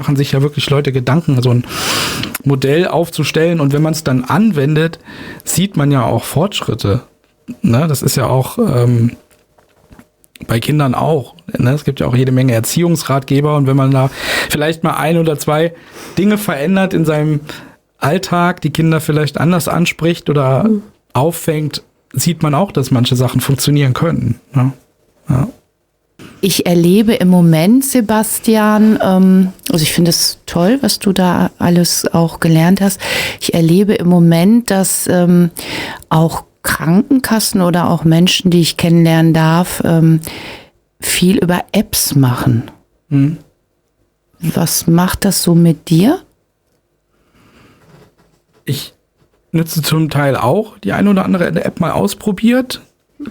machen sich ja wirklich Leute Gedanken, so ein Modell aufzustellen. Und wenn man es dann anwendet, sieht man ja auch Fortschritte. Ne? Das ist ja auch bei Kindern auch. Ne? Es gibt ja auch jede Menge Erziehungsratgeber. Und wenn man da vielleicht mal 1 oder 2 Dinge verändert in seinem Alltag, die Kinder vielleicht anders anspricht oder auffängt, sieht man auch, dass manche Sachen funktionieren können. Ne? Ja. Ich erlebe im Moment, Sebastian, also ich finde es toll, was du da alles auch gelernt hast. Ich erlebe im Moment, dass auch Krankenkassen oder auch Menschen, die ich kennenlernen darf, viel über Apps machen. Was macht das so mit dir? Ich nutze zum Teil auch die eine oder andere App mal ausprobiert.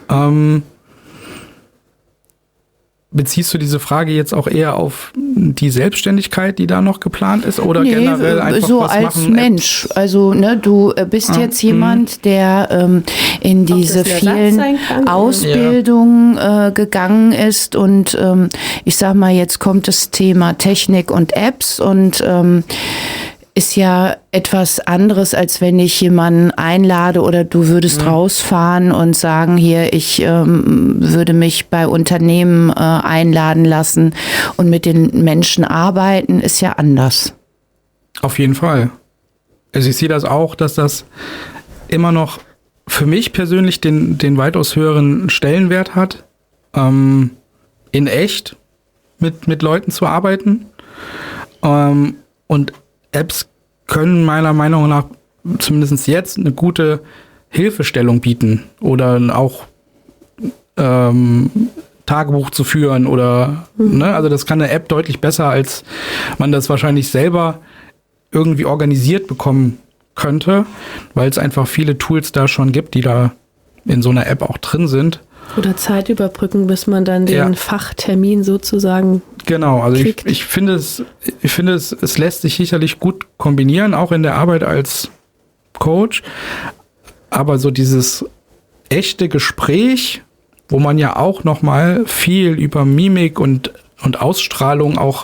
Beziehst du diese Frage jetzt auch eher auf die Selbstständigkeit, die da noch geplant ist, oder generell einfach so was als machen? Mensch. Also ne, du bist jetzt jemand, der in diese vielen Ausbildungen gegangen ist und ich sag mal, jetzt kommt das Thema Technik und Apps und ist ja etwas anderes, als wenn ich jemanden einlade oder du würdest rausfahren und sagen, hier, ich würde mich bei Unternehmen einladen lassen und mit den Menschen arbeiten, ist ja anders. Auf jeden Fall. Also ich sehe das auch, dass das immer noch für mich persönlich den weitaus höheren Stellenwert hat, in echt mit Leuten zu arbeiten. Und Apps können meiner Meinung nach zumindest jetzt eine gute Hilfestellung bieten oder auch Tagebuch zu führen oder ne, also das kann eine App deutlich besser, als man das wahrscheinlich selber irgendwie organisiert bekommen könnte, weil es einfach viele Tools da schon gibt, die da in so einer App auch drin sind. Oder Zeit überbrücken, bis man dann den Fachtermin sozusagen genau, also kriegt. ich finde es lässt sich sicherlich gut kombinieren, auch in der Arbeit als Coach. Aber so dieses echte Gespräch, wo man ja auch nochmal viel über Mimik und Ausstrahlung auch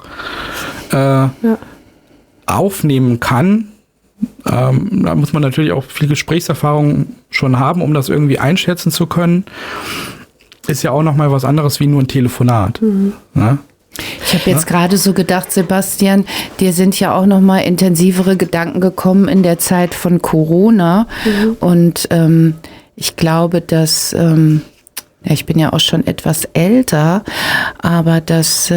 aufnehmen kann, da muss man natürlich auch viel Gesprächserfahrung schon haben, um das irgendwie einschätzen zu können. Ist ja auch nochmal was anderes wie nur ein Telefonat. Ne? Ich habe jetzt gerade so gedacht, Sebastian, dir sind ja auch nochmal intensivere Gedanken gekommen in der Zeit von Corona. Und ich glaube, dass, ich bin ja auch schon etwas älter, aber dass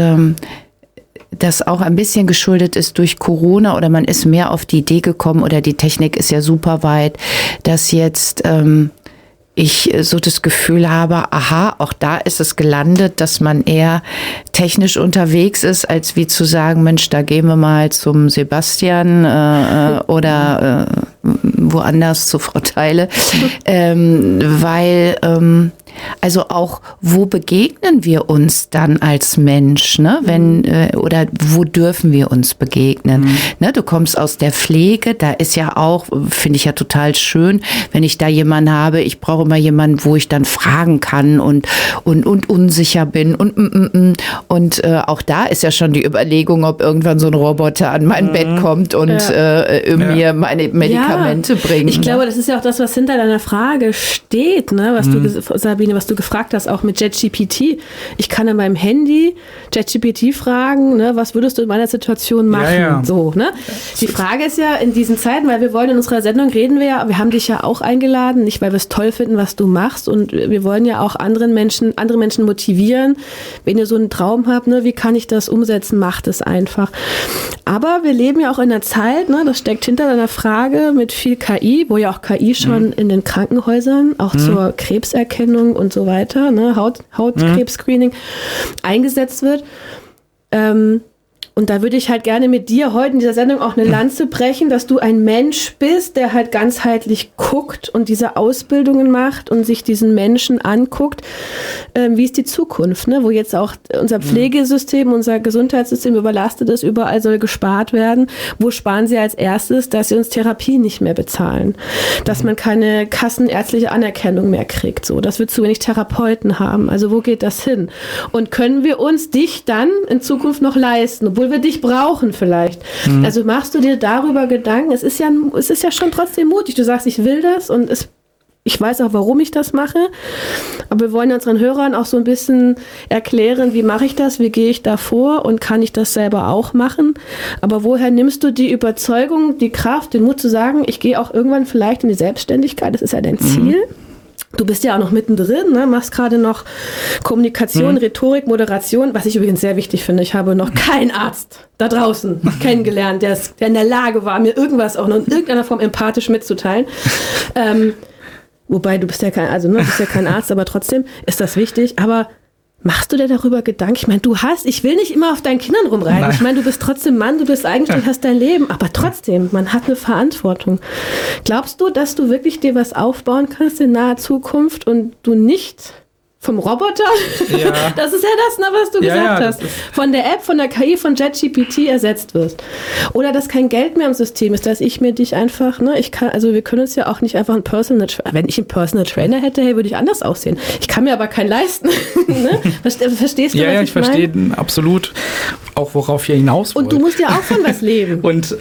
das auch ein bisschen geschuldet ist durch Corona oder man ist mehr auf die Idee gekommen oder die Technik ist ja super weit, dass jetzt ich so das Gefühl habe, aha, auch da ist es gelandet, dass man eher technisch unterwegs ist, als wie zu sagen, Mensch, da gehen wir mal zum Sebastian oder woanders zu Frau Teile, weil also auch, wo begegnen wir uns dann als Mensch, ne? Wenn oder wo dürfen wir uns begegnen? Ne? Du kommst aus der Pflege, da ist ja auch, finde ich ja total schön, wenn ich da jemanden habe, ich brauche immer jemanden, wo ich dann fragen kann und unsicher bin und auch da ist ja schon die Überlegung, ob irgendwann so ein Roboter an mein Bett kommt und mir meine Medikamente bringt. Ich glaube, das ist ja auch das, was hinter deiner Frage steht, ne? Was du, Sabine, was du gefragt hast, auch mit JetGPT. Ich kann in meinem Handy JetGPT fragen, ne, was würdest du in meiner Situation machen? So, ne? Die Frage ist ja in diesen Zeiten, weil wir wollen in unserer Sendung reden wir haben dich ja auch eingeladen, nicht weil wir es toll finden, was du machst und wir wollen ja auch andere Menschen motivieren. Wenn ihr so einen Traum habt, ne, wie kann ich das umsetzen, macht es einfach. Aber wir leben ja auch in einer Zeit, ne, das steckt hinter deiner Frage mit viel KI, wo ja auch KI schon in den Krankenhäusern auch zur Krebserkennung und so weiter, ne, Hautkrebs-Screening eingesetzt wird. Und da würde ich halt gerne mit dir heute in dieser Sendung auch eine Lanze brechen, dass du ein Mensch bist, der halt ganzheitlich guckt und diese Ausbildungen macht und sich diesen Menschen anguckt. Wie ist die Zukunft, ne? Wo jetzt auch unser Pflegesystem, unser Gesundheitssystem überlastet ist, überall soll gespart werden. Wo sparen sie als erstes, dass sie uns Therapie nicht mehr bezahlen? Dass man keine kassenärztliche Anerkennung mehr kriegt, so, dass wir zu wenig Therapeuten haben. Also wo geht das hin? Und können wir uns dich dann in Zukunft noch leisten, obwohl obwohl wir dich brauchen vielleicht. Also machst du dir darüber Gedanken? Es ist ja schon trotzdem mutig. Du sagst, ich will das und ich weiß auch, warum ich das mache, aber wir wollen unseren Hörern auch so ein bisschen erklären, wie mache ich das, wie gehe ich da vor und kann ich das selber auch machen, aber woher nimmst du die Überzeugung, die Kraft, den Mut zu sagen, ich gehe auch irgendwann vielleicht in die Selbstständigkeit, das ist ja dein Ziel. Du bist ja auch noch mittendrin, ne? Machst gerade noch Kommunikation, Rhetorik, Moderation, was ich übrigens sehr wichtig finde. Ich habe noch keinen Arzt da draußen kennengelernt, der in der Lage war, mir irgendwas auch noch in irgendeiner Form empathisch mitzuteilen. Wobei, du bist ja kein Arzt, aber trotzdem ist das wichtig. Aber machst du dir darüber Gedanken? Ich meine, ich will nicht immer auf deinen Kindern rumreiten. Nein. Ich meine, du bist trotzdem Mann, du bist eigentlich, hast dein Leben. Aber trotzdem, man hat eine Verantwortung. Glaubst du, dass du wirklich dir was aufbauen kannst in naher Zukunft und du nicht vom Roboter? Ja. Das ist ja das, was du gesagt hast. Von der App, von der KI, von JetGPT ersetzt wirst. Oder dass kein Geld mehr im System ist, dass ich mir dich einfach, wir können uns ja auch nicht einfach wenn ich einen Personal Trainer hätte, würde ich anders aussehen. Ich kann mir aber keinen leisten. Ne? Verstehst du, was ich verstehe absolut auch, worauf ihr hinaus wollt. Und du musst ja auch von was leben. Und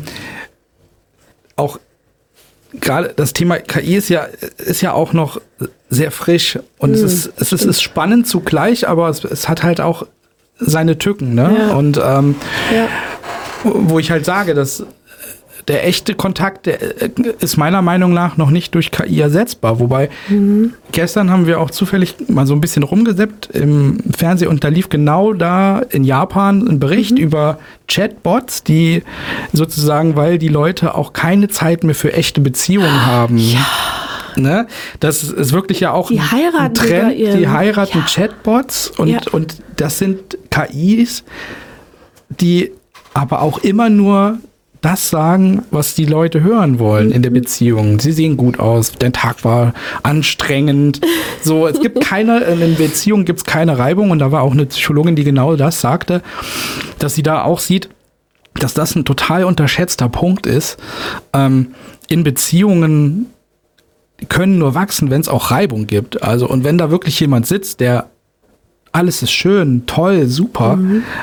auch gerade das Thema KI ist ja auch noch sehr frisch und es ist spannend zugleich, aber es hat halt auch seine Tücken, ne? Ja. Und wo ich halt sage, dass der echte Kontakt, der ist meiner Meinung nach noch nicht durch KI ersetzbar. Wobei gestern haben wir auch zufällig mal so ein bisschen rumgesappt im Fernsehen und da lief genau da in Japan ein Bericht über Chatbots, die sozusagen, weil die Leute auch keine Zeit mehr für echte Beziehungen haben. Ja. Ne? Das ist wirklich ja auch ein Trend. Die heiraten Chatbots und das sind KIs, die aber auch immer nur das sagen, was die Leute hören wollen in der Beziehung. Sie sehen gut aus, der Tag war anstrengend. So, es gibt in Beziehungen gibt es keine Reibung und da war auch eine Psychologin, die genau das sagte, dass sie da auch sieht, dass das ein total unterschätzter Punkt ist. In Beziehungen können nur wachsen, wenn es auch Reibung gibt. Also, und wenn da wirklich jemand sitzt, der alles ist schön, toll, super,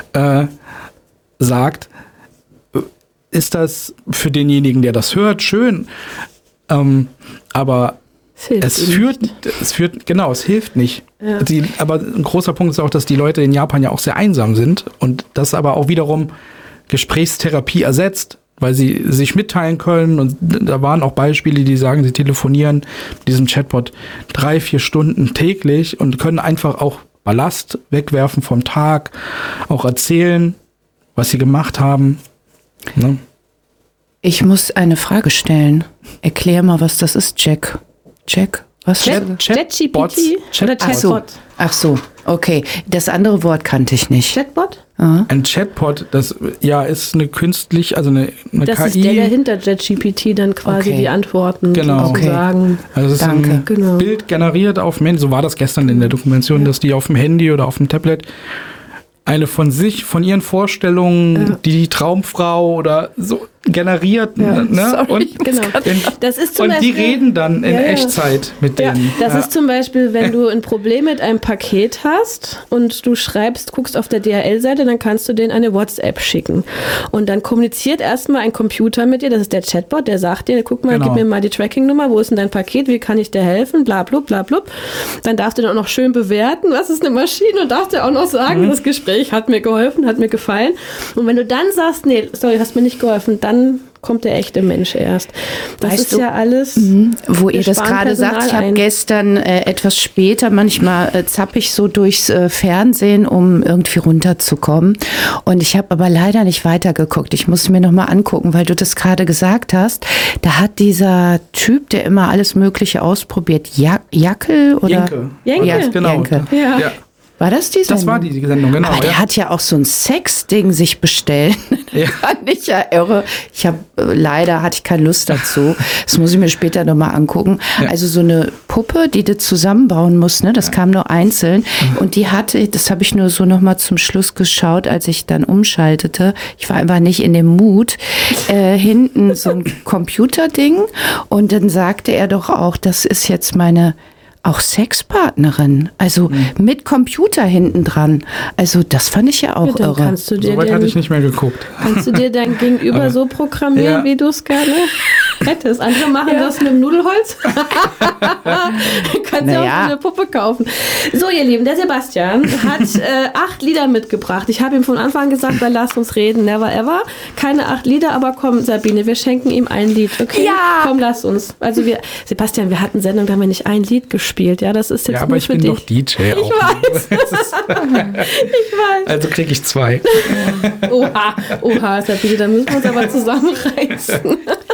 sagt, ist das für denjenigen, der das hört, schön. Aber es hilft nicht. Ja. Aber ein großer Punkt ist auch, dass die Leute in Japan ja auch sehr einsam sind und das aber auch wiederum Gesprächstherapie ersetzt, weil sie sich mitteilen können und da waren auch Beispiele, die sagen, sie telefonieren mit diesem Chatbot 3-4 Stunden täglich und können einfach auch Ballast wegwerfen vom Tag, auch erzählen, was sie gemacht haben. Ne? Ich muss eine Frage stellen. Erklär mal, was das ist, Jack. Was? ChatGPT oder Chatbot? Ach so, okay. Das andere Wort kannte ich nicht. Chatbot? Aha. Ein Chatbot, das ist eine eine das KI. Ist der hinter ChatGPT dann quasi die Antworten sozusagen. Also es ist ein Bild generiert auf dem Handy. So war das gestern in der Dokumentation, dass die auf dem Handy oder auf dem Tablet von ihren Vorstellungen, die Traumfrau oder so generiert, ne? Und, das ist und die reden dann in Echtzeit mit denen. Das ist zum Beispiel, wenn du ein Problem mit einem Paket hast und du guckst auf der DHL-Seite, dann kannst du denen eine WhatsApp schicken. Und dann kommuniziert erstmal ein Computer mit dir, das ist der Chatbot, der sagt dir, guck mal, gib mir mal die Tracking-Nummer, wo ist denn dein Paket, wie kann ich dir helfen, bla bla bla bla. Dann darfst du dann auch noch schön bewerten, was ist eine Maschine und darfst dir auch noch sagen, das Gespräch hat mir geholfen, hat mir gefallen. Und wenn du dann sagst, nee, sorry, hast mir nicht geholfen, dann kommt der echte Mensch erst. Das ist ja alles. Wo ihr das gerade sagt, ich habe gestern etwas später, manchmal zappe ich so durchs Fernsehen, um irgendwie runterzukommen. Und ich habe aber leider nicht weitergeguckt. Ich muss mir nochmal angucken, weil du das gerade gesagt hast. Da hat dieser Typ, der immer alles Mögliche ausprobiert, Jackel oder? Jenke. Ja, genau. Jenke. Ja. War das die Sendung? Das war die Sendung, genau. Aber der hat ja auch so ein Sex-Ding sich bestellt. Fand ich ja irre. Leider hatte ich keine Lust dazu. Das muss ich mir später nochmal angucken. Ja. Also so eine Puppe, die du zusammenbauen musst, ne? Das kam nur einzeln. Und die hatte, das habe ich nur so nochmal zum Schluss geschaut, als ich dann umschaltete. Ich war einfach nicht in dem Mut. Hinten so ein Computerding. Und dann sagte er doch auch, das ist jetzt meine auch Sexpartnerin. Also mit Computer hinten dran. Also das fand ich ja auch dann irre. kannst du dir Soweit hatte ich nicht mehr geguckt. Kannst du dir dein Gegenüber so programmieren, wie du es gerne hättest? Andere machen das mit dem Nudelholz. Kannst ja auch eine Puppe kaufen. So, ihr Lieben, der Sebastian hat 8 Lieder mitgebracht. Ich habe ihm von Anfang an gesagt, lass uns reden, never ever. Keine 8 Lieder, aber komm, Sabine, wir schenken ihm ein Lied, okay? Ja! Komm, lass uns. Also Sebastian, wir hatten Sendung, da haben wir nicht ein Lied gespielt. Ja, das ist jetzt aber nur ich für bin dich. doch DJ auch. Ich weiß. Ich weiß. Also kriege ich 2. Oha, Sabine, da müssen wir uns aber zusammenreißen.